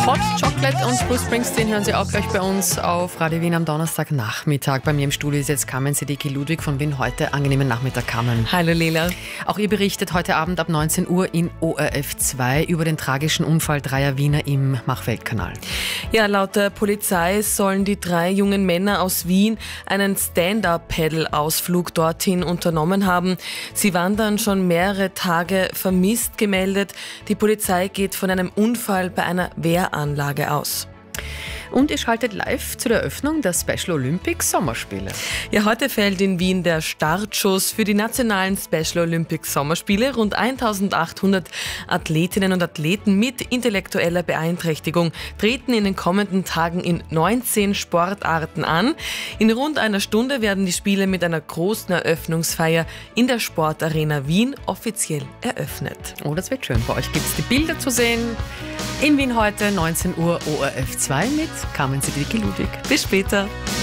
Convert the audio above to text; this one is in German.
Hot Chocolate und Bruce Springsteen hören Sie auch gleich bei uns auf Radio Wien am Donnerstagnachmittag. Bei mir im Studio ist jetzt Carmen Sedeki-Ludwig von Wien heute. Angenehmen Nachmittag, Carmen. Hallo Lela. Auch ihr berichtet heute Abend ab 19 Uhr in ORF 2 über den tragischen Unfall dreier Wiener im Machfeldkanal. Ja, laut der Polizei sollen die 3 jungen Männer aus Wien einen Stand-Up-Paddle-Ausflug dorthin unternommen haben. Sie waren dann schon mehrere Tage vermisst gemeldet. Die Polizei geht von einem Unfall bei einer Wehranlage aus. Und ihr schaltet live zu der Eröffnung der Special Olympics Sommerspiele. Ja, heute fällt in Wien der Startschuss für die nationalen Special Olympics Sommerspiele. Rund 1800 Athletinnen und Athleten mit intellektueller Beeinträchtigung treten in den kommenden Tagen in 19 Sportarten an. In rund einer Stunde werden die Spiele mit einer großen Eröffnungsfeier in der Sportarena Wien offiziell eröffnet. Oh, das wird schön. Bei euch gibt es die Bilder zu sehen. In Wien heute 19 Uhr ORF 2 mit Carmen Sedeki-Ludwig. Bis später.